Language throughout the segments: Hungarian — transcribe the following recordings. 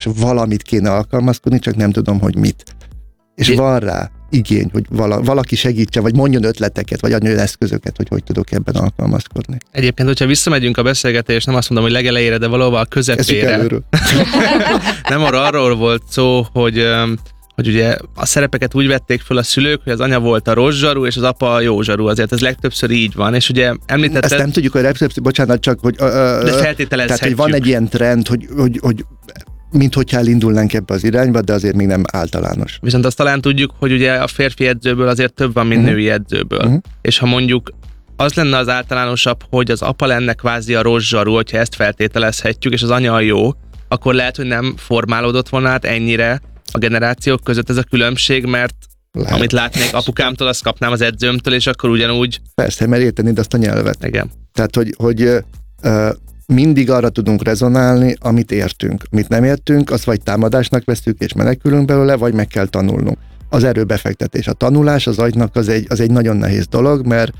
valamit kéne alkalmazkodni, csak nem tudom, hogy mit. És van rá igény, hogy valaki segítse, vagy mondjon ötleteket, vagy adjon eszközöket, hogy tudok ebben alkalmazkodni. Egyébként, hogyha visszamegyünk a beszélgetést, nem azt mondom, hogy legelejére, de valahol a közepére. Nem arról volt szó, hogy ugye a szerepeket úgy vették föl a szülők, hogy az anya volt a rossz zsaru, és az apa a jó zsaru, azért ez legtöbbször így van, és ugye említetted... Ezt nem tudjuk, hogy legtöbbször, bocsánat, csak hogy... de feltételezhetjük. Tehát, hogy van egy ilyen trend, hogy minthogyha elindulnánk ebbe az irányba, de azért még nem általános. Viszont azt talán tudjuk, hogy ugye a férfi edzőből azért több van, mint női edzőből. És ha mondjuk az lenne az általánosabb, hogy az apa lenne kvázi a rossz zsaru, hogyha ezt feltételezhetjük, és az anya a jó, akkor lehet, hogy nem formálódott volna át ennyire a generációk között ez a különbség, mert lehet. Amit látnék apukámtól, azt kapnám az edzőmtől, és akkor ugyanúgy... Persze, mert értenéd azt a nyelvet. Igen. Tehát, hogy mindig arra tudunk rezonálni, amit értünk. Amit nem értünk, azt vagy támadásnak veszünk és menekülünk belőle, vagy meg kell tanulnunk. Az erőbefektetés, a tanulás az agynak az egy nagyon nehéz dolog, mert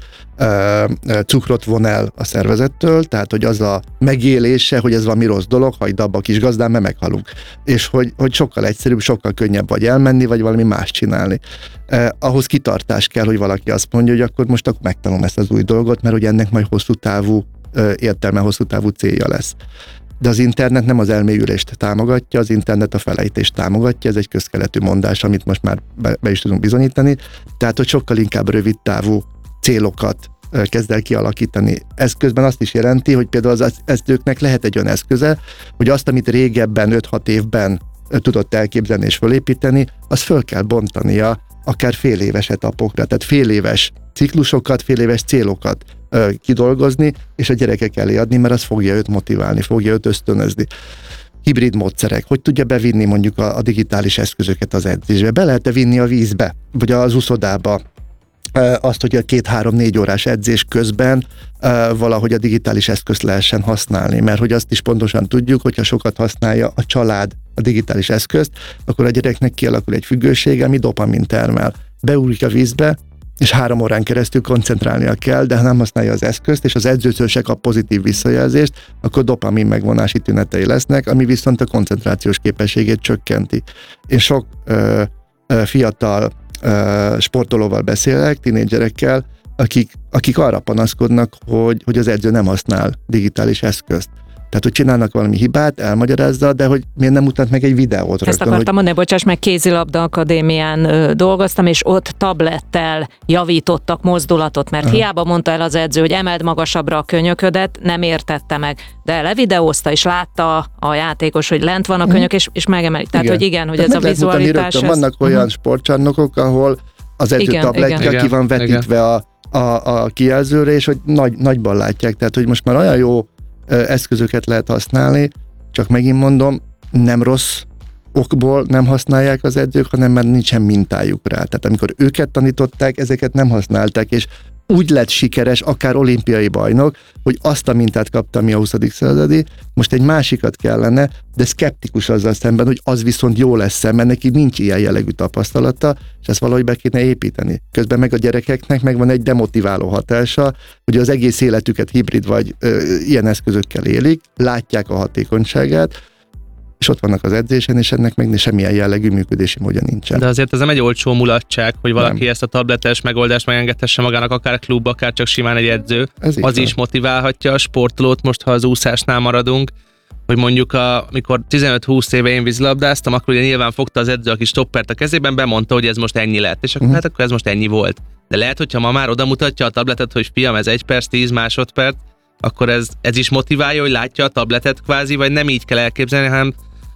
cukrot von el a szervezettől, tehát hogy az a megélése, hogy ez valami rossz dolog, hagyd abba a kis gazdán, mert meghalunk. És hogy sokkal egyszerűbb, sokkal könnyebb vagy elmenni, vagy valami más csinálni. Ahhoz kitartás kell, hogy valaki azt mondja, hogy akkor megtanulom ezt az új dolgot, mert hogy ennek majd hosszú távú értelme, hosszú távú célja lesz. De az internet nem az elmélyülést támogatja, az internet a felejtést támogatja, ez egy közkeletű mondás, amit most már be is tudunk bizonyítani, tehát hogy sokkal inkább rövid távú célokat kezd el kialakítani. Ez közben azt is jelenti, hogy például az edzőknek lehet egy olyan eszköze, hogy azt, amit régebben 5-6 évben tudott elképzelni és fölépíteni, azt föl kell bontania akár fél éves etapokra, tehát fél éves ciklusokat, fél éves célokat kidolgozni, és a gyerekek elé adni, mert az fogja őt motiválni, fogja őt ösztönözni. Hibrid módszerek, hogy tudja bevinni mondjuk a digitális eszközöket az edzésbe, be lehet-e vinni a vízbe, vagy az úszodába, azt, hogy a 2-3-4 órás edzés közben valahogy a digitális eszközt lehessen használni, mert hogy azt is pontosan tudjuk, hogyha sokat használja a család a digitális eszközt, akkor a gyereknek kialakul egy függősége, ami dopamin termel. Beugrik a vízbe, és 3 órán keresztül koncentrálnia kell, de ha nem használja az eszközt, és az edzőtől se kap pozitív visszajelzést, akkor dopamin megvonási tünetei lesznek, ami viszont a koncentrációs képességét csökkenti. Én sok fiatal sportolóval beszélek, tinédzserekkel, akik arra panaszkodnak, hogy az edző nem használ digitális eszközt. Tehát, hogy csinálnak valami hibát, elmagyarázza, de hogy miért nem mutat meg egy videót. Ezt akartam mondani, bocsáss meg, kézilabda akadémián dolgoztam, és ott tablettel javítottak mozdulatot, mert hiába mondta el az edző, hogy emeld magasabbra a könyöködet, nem értette meg. De levideózta, és látta a játékos, hogy lent van a könyök, és megemeli. Tehát, hogy igen, hogy ez a vizualitás... Vannak olyan sportcsarnokok, ahol az edző tabletja ki van vetítve a kijelzőre, és hogy nagyban látják. Tehát, hogy most már olyan jó eszközöket lehet használni, csak megint mondom, nem rossz okból nem használják az edzők, hanem mert nincsen mintájuk rá. Tehát amikor őket tanították, ezeket nem használták, és úgy lett sikeres, akár olimpiai bajnok, hogy azt a mintát kapta, ami a 20. századi, most egy másikat kellene, de szkeptikus azzal szemben, hogy az viszont jó lesz, mert neki nincs ilyen jellegű tapasztalata, és ezt valahogy be kéne építeni. Közben meg a gyerekeknek megvan egy demotiváló hatása, hogy az egész életüket hibrid vagy ilyen eszközökkel élik, látják a hatékonyságát, és ott vannak az edzésen, és ennek meg semmilyen jellegű működési módja nincsen. De azért ez nem egy olcsó mulatság, hogy valaki ezt a tabletes megoldást megengedhesse magának, akár klub, akár csak simán egy edző. Az is motiválhatja a sportolót, most ha az úszásnál maradunk, hogy mondjuk amikor 15-20 éve én vízilabdáztam, akkor ugye nyilván fogta az edző a kis stoppert a kezében, bemondta, hogy ez most ennyi lett, és akkor, hát akkor ez most ennyi volt. De lehet, hogyha ma már oda mutatja a tabletet, hogy fiam, ez 1 perc, 10 másodperc, akkor ez is motiválja, hogy látja a tabletet kvázi, vagy nem így kell elképzelni, hanem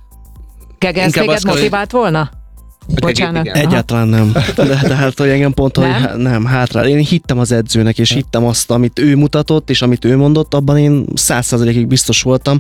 Kegez téged motivált volna? Bocsánat. Egyáltalán nem. De hát, hogy engem pont, hogy nem, hátra. Én hittem az edzőnek, és hittem azt, amit ő mutatott, és amit ő mondott, abban én 100%-ig biztos voltam,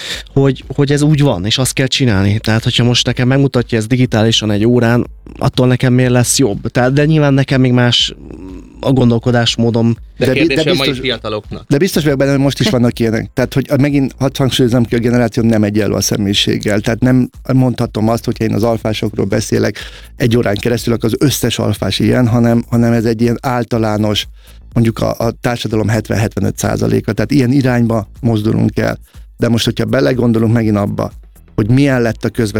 hogy ez úgy van, és azt kell csinálni. Tehát, hogyha most nekem megmutatja ez digitálisan egy órán, attól nekem miért lesz jobb. Tehát, de nyilván nekem még más a gondolkodásmódom. De kérdés a mai fiataloknak. De biztos vagyok benne, hogy most is vannak ilyenek. Tehát, hogy megint hadd hangsúlyozom ki, a generáció nem egyenlő a személyiséggel. Tehát nem mondhatom azt, hogyha én az alfásokról beszélek 1 órán keresztül, akkor az összes alfás ilyen, hanem ez egy ilyen általános, mondjuk a társadalom 70-75%-a. Tehát ilyen irányba mozdulunk el. De most, hogyha belegondolunk megint abba, hogy milyen lett a